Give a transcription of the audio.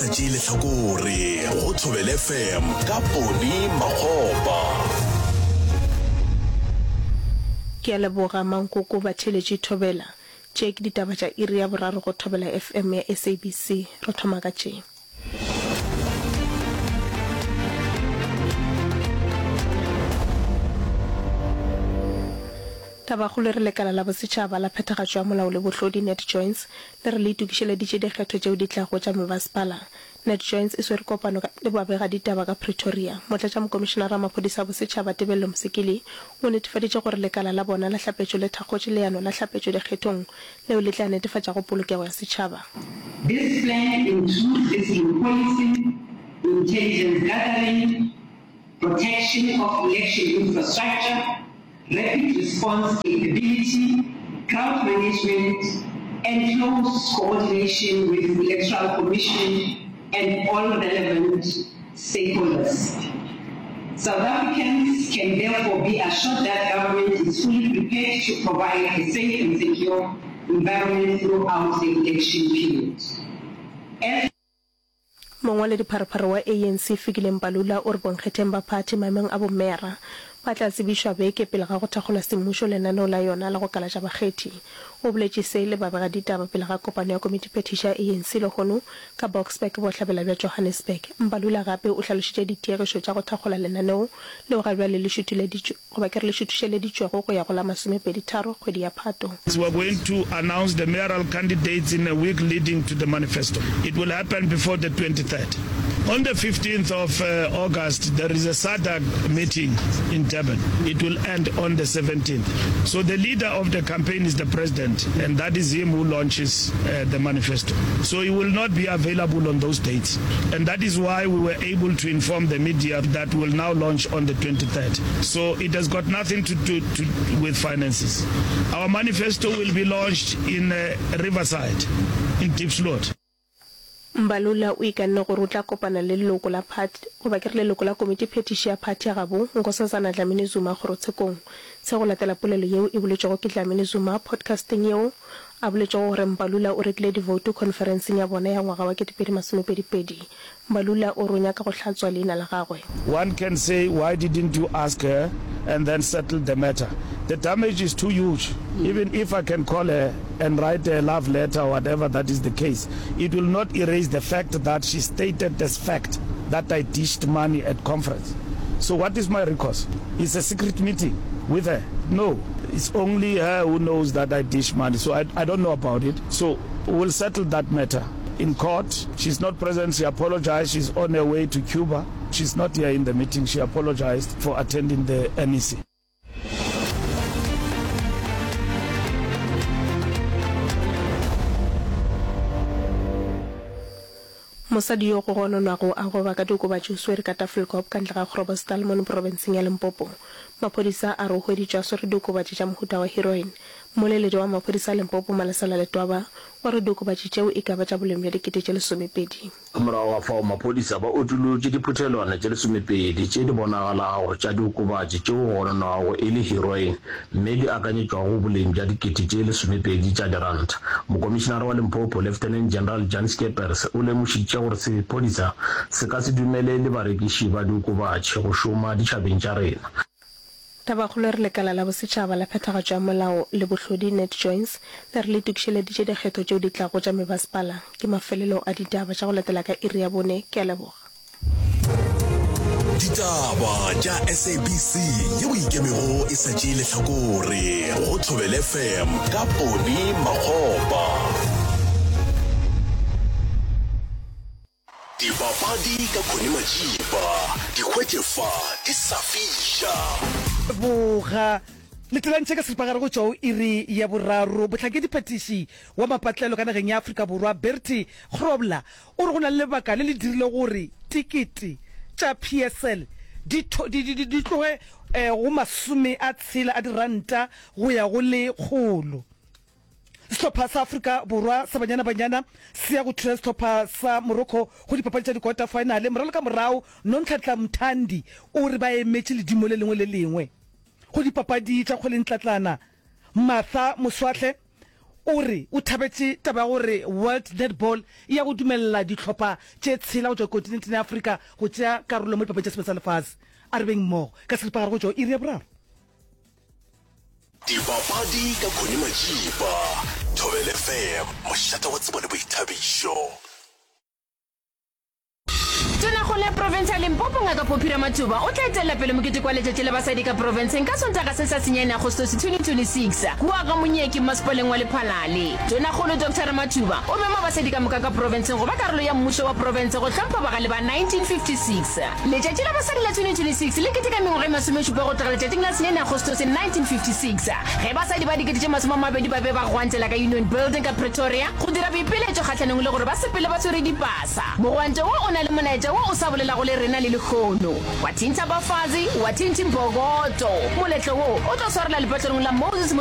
Jile Tlhakore go Thobela FM ka Poni Makgopa. Ke leboga Mankoko ba Theletši Thobela tše ke ditaba tša iri ya boraro go Thobela FM ya SABC re thoma ka tše. Tabagolo re lekala la bosetšhaba la phethagatšo ya molao le bohlodi Net Joints le re le itukišeleditše dikgetho tšeo di tlago tša mebasepala. Net Joints e swere kopano le babega ditaba ka Pretoria. Motlatšamokomišenara wa maphodisa a bosetšhaba Tebello Msekele o netefaditše gore lekala la bona la hlapetšo le thakgotše leano la hlapetšo dikgethong leo le tla netefatšago polokego ya setšhaba. This plan includes its policy, intelligence gathering, protection of election infrastructure, rapid response capability, crowd management, and close coordination with the Electoral Commission and all relevant stakeholders. South Africans can therefore be assured that government is fully prepared to provide a safe and secure environment throughout the election period. Mongwale dipharapara wa ANC Fikile Mbalula o re bonkgetheng ba party maemong a bomera ba tla tsebishwa beke pele ga go thakgola semmušo lenaneo la yona la go kalatša bakgethi o boletše se le babega ditaba pele ga kopano ya komiti phetiša ANC le gono ka Boksburg bohlabela bja Johannesburg. Mbalula gape o hlalošitše ditiegišo tša go thakgola lenaneo leo ga bjale le šuthušeleditšwego go ya go la 23 kgwedi ya Phato. We are going to announce the mayoral candidates in a week leading to the manifesto. It will happen before the 23rd. On the 15th of August, there is a SADC meeting in Durban. It will end on the 17th. So the leader of the campaign is the president, and that is him who launches the manifesto. So he will not be available on those dates. And that is why we were able to inform the media that will now launch on the 23rd. So it has got nothing to do with finances. Our manifesto will be launched in Riverside, in Diepsloot. Mbalula o ikanne gore o tla kopana le leloko la party go ba ke re leloko la komiti phetiši ya party ya gabo Nkosazana Dlamini Zuma gore tshekong se go latela polelo yeo e boletšego ke Dlamini Zuma podcasting yeo a boletšego gore Mbalula o rekile di-vote conferenceng ya bona ya ngwaga wa 2022. Mbalula o ronya ka go hlatswa leina la gagwe. One can say, why didn't you ask her and then settle the matter? The damage is too huge. Even if I can call her and write a love letter or whatever that is the case, it will not erase the fact that she stated as fact that I dished money at conference. So what is my recourse? It's a secret meeting with her? No, it's only her who knows that I dish money. So I don't know about it. So we'll settle that matter in court. She's not present. She apologized. She's on her way to Cuba. She's not here in the meeting. She apologized for attending the NEC. Mosadi yo go gononwago a go ba ka dikobatši o swere ka Tafelkop ka ntle ga Groblersdal mo provinseng ya Limpopo. Maphodisa a re o hweditšwe a swere dikobatši tša mohuta wa heroin. Moleledi wa maphodisa Limpopo Malesela Letwaba wa re dikobatši tšeo e ka ba tša boleng bja 2012. Morago ga fao maphodisa ba utulotše diphuthelwana tše 12 tše di bonagalago tša dikobatši tšeo go gononwago e le heroin mme di akanyetšwago boleng bja 2012 tša diranta. Mokomišenara wa Limpopo Lieutenant General Jan Skeepers o lemošitše gore sephodisa se ka se dumelele barekiši ba dikobatši go šoma ditšhabeng tša rena. Tabagolo re lekala la bosetšhaba la phethagatšo ya molao le bohlodi Net Joints le re le tukišeleditše dikgetho tšeo di tlago tša mebasepala ke mafelelo a ditaba tša go latela ka iri ya bone. Ke a leboga. Ditaba tša SABC yeo ikemego e sa tšee lehlakore go Thobela FM ka Poni Makgopa. Dipapadi ka Khone Majiba dikgwetlefa di sa fiša boga letlelantšhe ka sepagare go tšao iri ya boraro botlhakedi phetiši wa mapatlelo ka nageng ya Afrika Borwa Bertie Grobler o re go na le lebaka le le dirile gore tikete tša PSL di tloge go masome a tshela a diranta go ya go le kgolo. Sehlopha sa Afrika Borwa sa banyana se ya go thusa sehlopha sa Morocco go dipapadi tša di-quarter final. Moralo ka morao Nontlhatla Mthandi o re ba emetše ledimo le lengwe go dipapadi tša kgwele ntlatlana. Martha Moswahle ore o thabetse taba gore World Netball ya go dumella ditlhopha tše tshela go tswa kontinenteng ya Afrika go tšea karolo mo dipapadi tša sebetsa lefase a re beng mmogo ka seripagare go tšwa iri ya boraro dipapadi ka Khone Majiba Thobela FM mošata wa tsebo le boithabišo. Tona go le provincial Limpopo ngaka Phophi Ramathuba o tla etela pele mokete kwa letšatši le basadi ka province ka Sontaga se sa senyane Agostose 2026 kua ga monyeki masepaleng wa Lephalale. Tona go le Dr. Ramathuba o mema basadi ka moka ka province go ba karolo ya mmušo wa province go hlompha bagale ba 1956. Letšatši la basadi la 2026 le keteka mengwaga e masomešupa go tloga letšatšing la senyane Agostose 1956 ge basadi ba dikete tše masomamabedi ba be ba gwantela ka Union Building ka Pretoria go dira boipeletšo kgatlhanong le gore ba sepele ba tshwere dipasa. Mogwanto wo o na le monaetša wo o sa bolela go le rena le lekgono wa thinta bafazi wa thinti mbogoto moletlo wo o tlo swarela lepatlong la Moses